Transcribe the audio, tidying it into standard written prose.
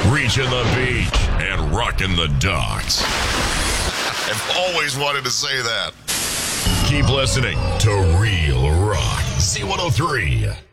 reaching the beach, and rocking the docks. I've always wanted to say that. Keep listening to Real Rock Z103.